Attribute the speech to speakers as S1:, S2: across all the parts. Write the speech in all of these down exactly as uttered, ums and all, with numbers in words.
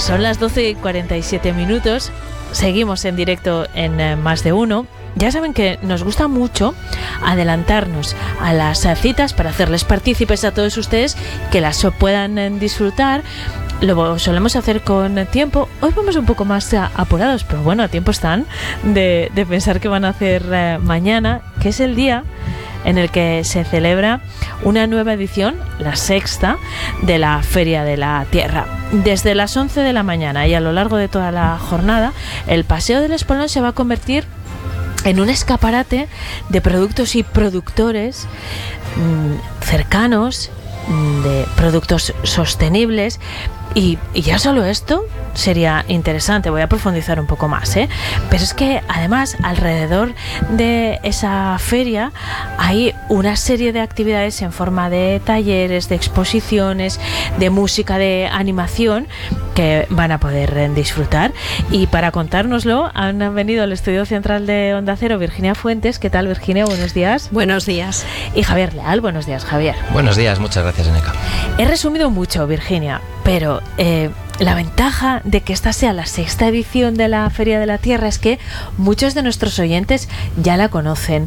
S1: Son las doce y cuarenta y siete minutos. Seguimos en directo en eh, Más de Uno. Ya saben que nos gusta mucho adelantarnos a las eh, citas para hacerles partícipes a todos ustedes, que las puedan eh, disfrutar. Lo solemos hacer con tiempo. Hoy vamos un poco más a, apurados, pero bueno, a tiempo están de, de pensar que van a hacer eh, mañana, que es el día en el que se celebra una nueva edición, la sexta, de la Feria de la Tierra. Desde las once de la mañana y a lo largo de toda la jornada, el Paseo del Espolón se va a convertir en un escaparate de productos y productores mmm, cercanos, mmm, de productos sostenibles. Y, y ya solo esto sería interesante. Voy a profundizar un poco más, ¿eh? Pero es que además alrededor de esa feria hay una serie de actividades en forma de talleres, de exposiciones, de música, de animación que van a poder disfrutar. Y para contárnoslo han venido al estudio central de Onda Cero Virginia Fuentes. ¿Qué tal, Virginia? Buenos días.
S2: Buenos días.
S1: Y Javier Leal. Buenos días, Javier.
S3: Buenos días, muchas gracias, Eneca.
S1: He resumido mucho, Virginia, pero eh, la ventaja de que esta sea la sexta edición de la Feria de la Tierra es que muchos de nuestros oyentes ya la conocen.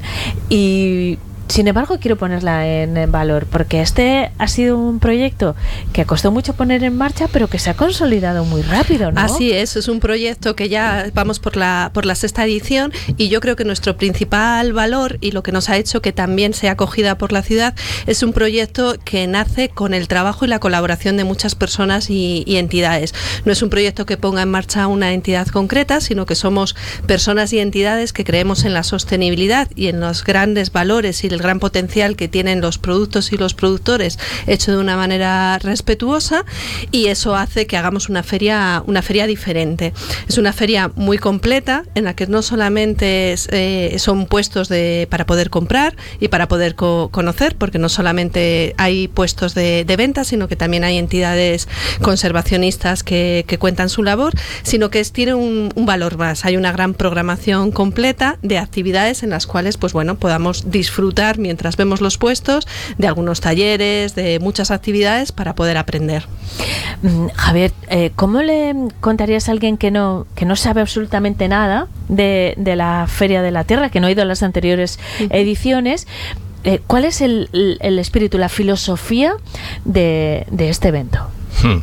S1: Y sin embargo quiero ponerla en valor, porque este ha sido un proyecto que costó mucho poner en marcha, pero que se ha consolidado muy rápido, ¿no?
S2: Así es, es un proyecto que ya vamos por la por la sexta edición, y yo creo que nuestro principal valor y lo que nos ha hecho que también sea acogida por la ciudad es un proyecto que nace con el trabajo y la colaboración de muchas personas y, y entidades. No es un proyecto que ponga en marcha una entidad concreta, sino que somos personas y entidades que creemos en la sostenibilidad y en los grandes valores y el gran potencial que tienen los productos y los productores, hecho de una manera respetuosa, y eso hace que hagamos una feria una feria diferente. Es una feria muy completa, en la que no solamente es, eh, son puestos de, para poder comprar y para poder co- conocer, porque no solamente hay puestos de, de venta, sino que también hay entidades conservacionistas que, que cuentan su labor, sino que es, tiene un, un valor más. Hay una gran programación completa de actividades en las cuales, pues bueno, podamos disfrutar mientras vemos los puestos, de algunos talleres, de muchas actividades para poder aprender.
S1: Javier, eh, ¿cómo le contarías a alguien que no, que no sabe absolutamente nada de, de la Feria de la Tierra, que no ha ido a las anteriores uh-huh. ediciones, eh, cuál es el, el, el espíritu, la filosofía de, de este evento?
S3: Hmm.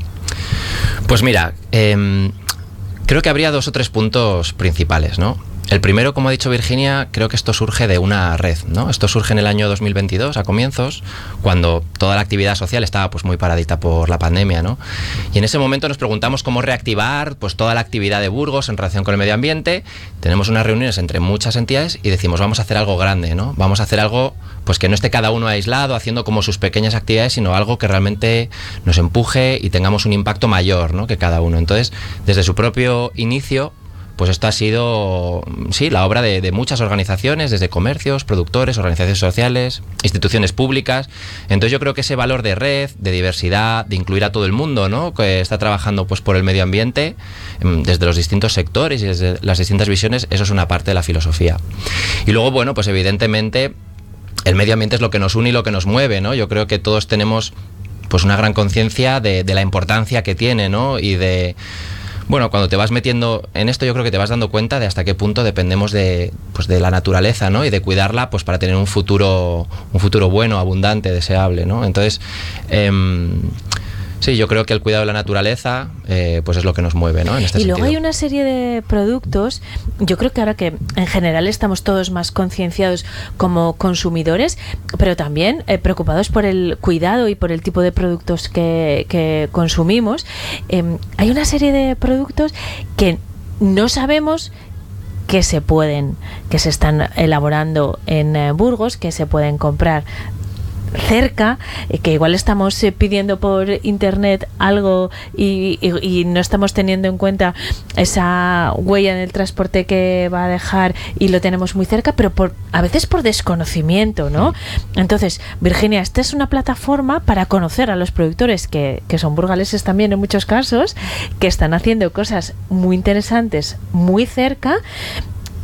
S3: Pues mira, eh, creo que habría dos o tres puntos principales, ¿no? El primero, como ha dicho Virginia, creo que esto surge de una red, ¿no? Esto surge en el año dos mil veintidós, a comienzos, cuando toda la actividad social estaba pues muy paradita por la pandemia, ¿no? Y en ese momento nos preguntamos cómo reactivar pues toda la actividad de Burgos en relación con el medio ambiente. Tenemos unas reuniones entre muchas entidades y decimos, vamos a hacer algo grande, ¿no? Vamos a hacer algo pues que no esté cada uno aislado haciendo como sus pequeñas actividades, sino algo que realmente nos empuje y tengamos un impacto mayor, ¿no?, que cada uno. Entonces, desde su propio inicio, pues esto ha sido, sí, la obra de, de muchas organizaciones, desde comercios, productores, organizaciones sociales, instituciones públicas. Entonces yo creo que ese valor de red, de diversidad, de incluir a todo el mundo, ¿no?, que está trabajando pues por el medio ambiente, desde los distintos sectores y desde las distintas visiones, eso es una parte de la filosofía. Y luego, bueno, pues evidentemente el medio ambiente es lo que nos une y lo que nos mueve, ¿no? Yo creo que todos tenemos pues una gran conciencia de, de la importancia que tiene, ¿no? Y de... Bueno, cuando te vas metiendo en esto, yo creo que te vas dando cuenta de hasta qué punto dependemos de, pues de la naturaleza, ¿no? Y de cuidarla, pues para tener un futuro, un futuro bueno, abundante, deseable, ¿no? Entonces, eh, sí, yo creo que el cuidado de la naturaleza, eh, pues es lo que nos mueve, ¿no? En este
S1: y
S3: sentido.
S1: Luego hay una serie de productos. Yo creo que ahora que en general estamos todos más concienciados como consumidores, pero también eh, preocupados por el cuidado y por el tipo de productos que, que consumimos, eh, hay una serie de productos que no sabemos que se pueden, que se están elaborando en eh, Burgos, que se pueden comprar cerca, eh, que igual estamos eh, pidiendo por internet algo y, y, y no estamos teniendo en cuenta esa huella en el transporte que va a dejar y lo tenemos muy cerca, pero por a veces por desconocimiento, ¿no? Entonces, Virginia, esta es una plataforma para conocer a los productores que, que son burgaleses también en muchos casos, que están haciendo cosas muy interesantes muy cerca,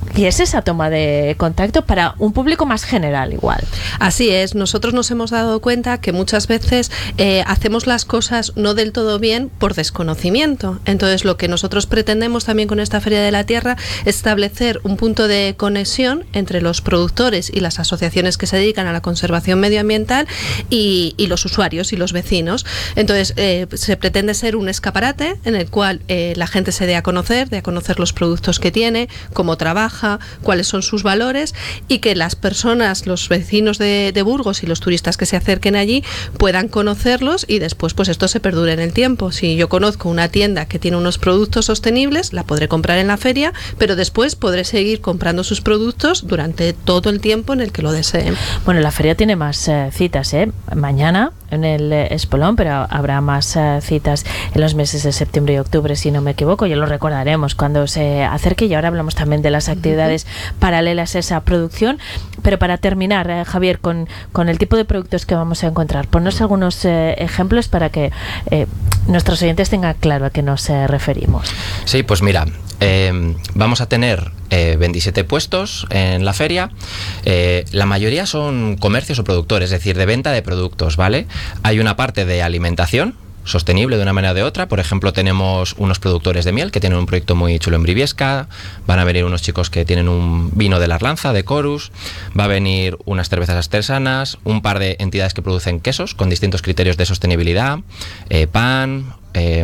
S1: Y es esa toma de contacto para un público más general igual.
S2: Así es, nosotros nos hemos dado cuenta que muchas veces eh, hacemos las cosas no del todo bien por desconocimiento. Entonces lo que nosotros pretendemos también con esta Feria de la Tierra es establecer un punto de conexión entre los productores y las asociaciones que se dedican a la conservación medioambiental y, y los usuarios y los vecinos. Entonces eh, se pretende ser un escaparate en el cual eh, la gente se dé a conocer, dé a conocer los productos que tiene, cómo trabaja, cuáles son sus valores, y que las personas, los vecinos de, de Burgos y los turistas que se acerquen allí puedan conocerlos y después pues esto se perdure en el tiempo. Si yo conozco una tienda que tiene unos productos sostenibles, la podré comprar en la feria, pero después podré seguir comprando sus productos durante todo el tiempo en el que lo deseen.
S1: Bueno, la feria tiene más eh, citas, ¿eh? Mañana en el eh, Espolón, pero habrá más eh, citas en los meses de septiembre y octubre, si no me equivoco. Ya lo recordaremos cuando se acerque, y ahora hablamos también de las actividades uh-huh. paralelas a esa producción. Pero para terminar, eh, Javier, con, con el tipo de productos que vamos a encontrar, ponnos algunos eh, ejemplos para que eh, nuestros oyentes tengan claro a qué nos eh, referimos.
S3: Sí, pues mira, eh, vamos a tener eh, veintisiete puestos en la feria. Eh, la mayoría son comercios o productores, es decir, de venta de productos, ¿vale? Hay una parte de alimentación sostenible de una manera o de otra. Por ejemplo, tenemos unos productores de miel que tienen un proyecto muy chulo en Briviesca, van a venir unos chicos que tienen un vino de la Arlanza, de Corus, va a venir unas cervezas artesanas, un par de entidades que producen quesos con distintos criterios de sostenibilidad, eh, pan, eh,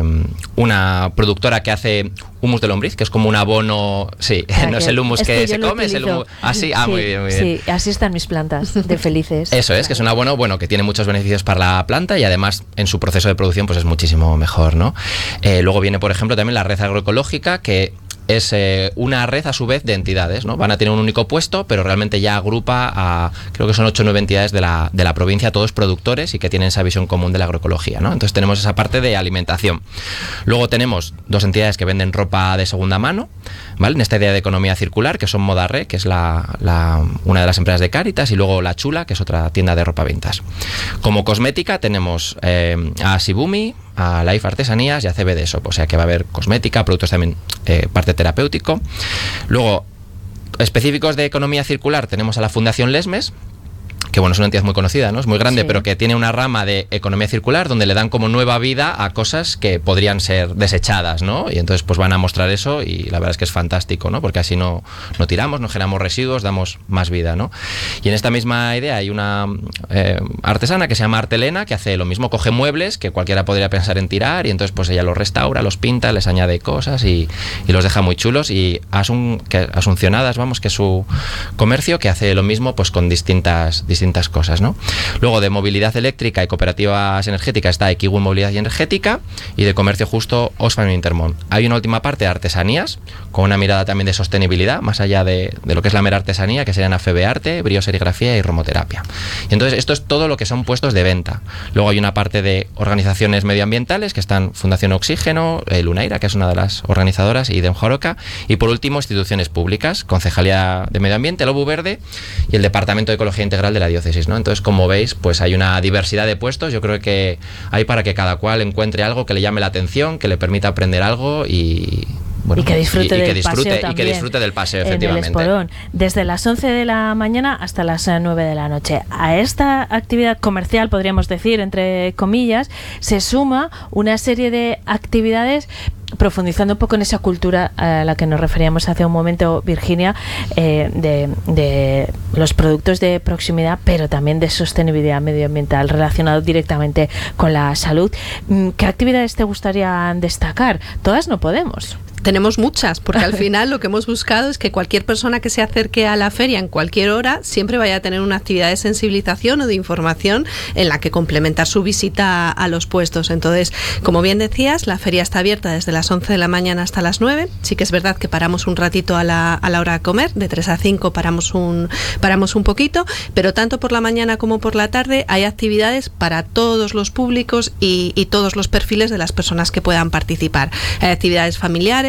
S3: una productora que hace humus de lombriz, que es como un abono, sí, ah, no es el humus que, que se come, utilizo. Es el humus, ah, sí, ah, sí, muy bien, muy bien.
S1: Sí, así están mis plantas, de felices.
S3: Eso es, que es un abono, bueno, que tiene muchos beneficios para la planta y además en su proceso de producción pues es muchísimo mejor, ¿no? Eh, luego viene, por ejemplo, también la red agroecológica, que es eh, una red a su vez de entidades, ¿no? Van a tener un único puesto, pero realmente ya agrupa a, creo que son ocho o nueve entidades de la, de la provincia, todos productores y que tienen esa visión común de la agroecología, ¿no? Entonces tenemos esa parte de alimentación. Luego tenemos dos entidades que venden ropa de segunda mano, ¿vale? En esta idea de economía circular, que son Modarre, que es la, la, una de las empresas de Cáritas, y luego La Chula, que es otra tienda de ropa ventas. Como cosmética tenemos eh, a Sibumi, a Life Artesanías y a C B D Shop, o sea que va a haber cosmética, productos también, eh, parte terapéutico. Luego, específicos de economía circular, tenemos a la Fundación Lesmes, que bueno, es una entidad muy conocida, ¿no? Es muy grande, sí, pero que tiene una rama de economía circular donde le dan como nueva vida a cosas que podrían ser desechadas, ¿no? Y entonces pues van a mostrar eso y la verdad es que es fantástico, ¿no? Porque así no, no tiramos, no generamos residuos, damos más vida, ¿no? Y en esta misma idea hay una eh, artesana que se llama Artelena, que hace lo mismo, coge muebles que cualquiera podría pensar en tirar y entonces pues ella los restaura, los pinta, les añade cosas y, y los deja muy chulos. Y Asun, que, Asuncionadas, vamos, que es su comercio, que hace lo mismo pues con distintas, distintas cosas, ¿no? Luego de movilidad eléctrica y cooperativas energéticas está Equigun Movilidad y Energética, y de comercio justo Oxfam Intermón. Hay una última parte de artesanías con una mirada también de sostenibilidad, más allá de, de lo que es la mera artesanía, que serían A F B Arte, brioserigrafía y romoterapia. Y entonces esto es todo lo que son puestos de venta. Luego hay una parte de organizaciones medioambientales que están Fundación Oxígeno, eh, Lunaira, que es una de las organizadoras, y Demjoroca, y por último instituciones públicas, Concejalía de Medio Ambiente, Lobo Verde y el Departamento de Ecología Integral de la Diócesis, ¿no? Entonces, como veis, pues hay una diversidad de puestos. Yo creo que hay para que cada cual encuentre algo que le llame la atención, que le permita aprender algo y... Bueno,
S1: y que disfrute,
S3: y, y
S1: del
S3: que disfrute,
S1: paseo
S3: y que disfrute del paseo,
S1: en
S3: efectivamente.
S1: El Espolón, desde las once de la mañana hasta las nueve de la noche. A esta actividad comercial, podríamos decir, entre comillas, se suma una serie de actividades profundizando un poco en esa cultura a la que nos referíamos hace un momento, Virginia, eh, de, de los productos de proximidad, pero también de sostenibilidad medioambiental relacionado directamente con la salud. ¿Qué actividades te gustaría destacar? Todas no podemos.
S2: Tenemos muchas, porque al final lo que hemos buscado es que cualquier persona que se acerque a la feria en cualquier hora siempre vaya a tener una actividad de sensibilización o de información en la que complementar su visita a los puestos. Entonces, como bien decías, la feria está abierta desde las once de la mañana hasta las nueve. Sí que es verdad que paramos un ratito a la, a la hora de comer, de tres a cinco paramos un, paramos un poquito, pero tanto por la mañana como por la tarde hay actividades para todos los públicos y, y todos los perfiles de las personas que puedan participar. Hay actividades familiares,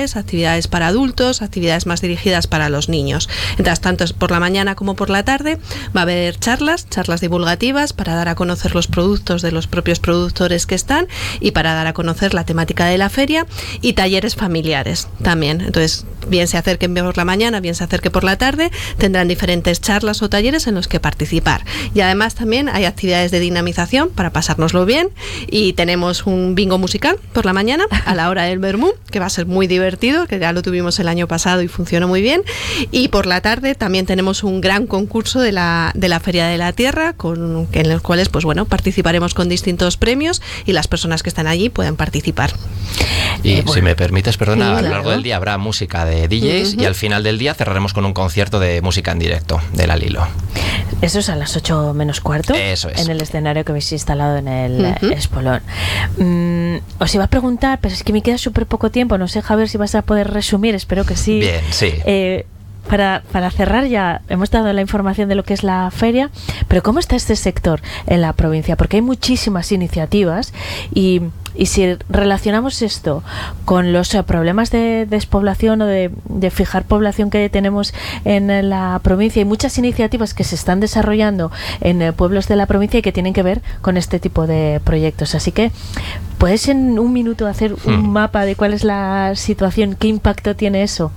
S2: familiares, actividades para adultos, actividades más dirigidas para los niños. Entonces, tanto por la mañana como por la tarde va a haber charlas, charlas divulgativas para dar a conocer los productos de los propios productores que están y para dar a conocer la temática de la feria, y talleres familiares también. Entonces, bien se acerquen por la mañana, bien se acerquen por la tarde, tendrán diferentes charlas o talleres en los que participar. Y además también hay actividades de dinamización para pasárnoslo bien, y tenemos un bingo musical por la mañana a la hora del vermú, que va a ser muy divertido, que ya lo tuvimos el año pasado y funcionó muy bien. Y por la tarde también tenemos un gran concurso de la, de la Feria de la Tierra, con, en los cuales pues bueno, participaremos con distintos premios y las personas que están allí pueden participar.
S3: Y
S1: eh, bueno.
S3: si me permites, perdona,
S1: Sí,
S3: a lo
S1: claro.
S3: largo del día habrá música de D Js uh-huh. y al final del día cerraremos con un concierto de música en directo de la Lilo.
S1: Eso es a las ocho menos cuarto.
S3: Eso es.
S1: En el escenario que habéis instalado en el
S2: Uh-huh.
S1: Espolón. Mm, os iba a preguntar, pero es que me queda súper poco tiempo. No sé, Javier, si vas a poder resumir. Espero que sí.
S3: Bien, sí.
S1: Eh, Para, para cerrar, ya hemos dado la información de lo que es la feria, pero ¿cómo está este sector en la provincia? Porque hay muchísimas iniciativas y, y si relacionamos esto con los eh, problemas de despoblación o de, de fijar población que tenemos en la provincia, hay muchas iniciativas que se están desarrollando en eh, pueblos de la provincia y que tienen que ver con este tipo de proyectos. Así que, ¿puedes en un minuto hacer un
S3: Hmm.
S1: mapa de cuál es la situación? ¿Qué impacto tiene eso?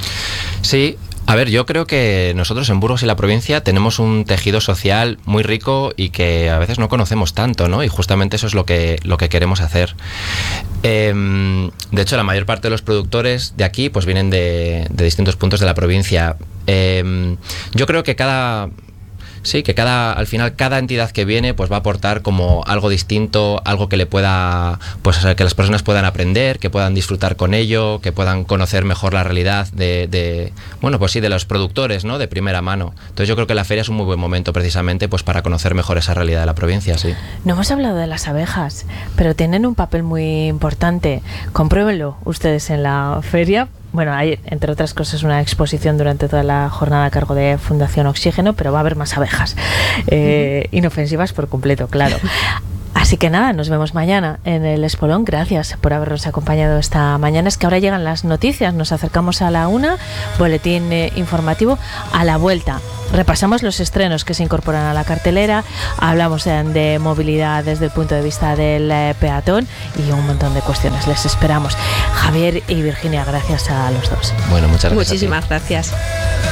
S3: Sí. A ver, yo creo que nosotros en Burgos y la provincia tenemos un tejido social muy rico y que a veces no conocemos tanto, ¿no? Y justamente eso es lo que, lo que queremos hacer. Eh, de hecho, la mayor parte de los productores de aquí pues vienen de, de distintos puntos de la provincia. Eh, yo creo que cada... Sí, que cada, al final cada entidad que viene pues va a aportar como algo distinto, algo que le pueda, pues que las personas puedan aprender, que puedan disfrutar con ello, que puedan conocer mejor la realidad de, de bueno, pues sí, de los productores, ¿no? De primera mano. Entonces yo creo que la feria es un muy buen momento precisamente pues para conocer mejor esa realidad de la provincia, sí.
S1: No hemos hablado de las abejas, pero tienen un papel muy importante. Compruébenlo ustedes en la feria. Bueno, hay, entre otras cosas, una exposición durante toda la jornada a cargo de Fundación Oxígeno, pero va a haber más abejas. Eh, uh-huh. Inofensivas por completo, claro. Así que nada, nos vemos mañana en el Espolón. Gracias por habernos acompañado esta mañana. Es que ahora llegan las noticias, nos acercamos a la una, boletín eh, informativo. A la vuelta repasamos los estrenos que se incorporan a la cartelera, hablamos de, de movilidad desde el punto de vista del eh, peatón y un montón de cuestiones. Les esperamos. Javier y Virginia, gracias a los dos.
S3: Bueno, muchas gracias.
S2: Muchísimas gracias.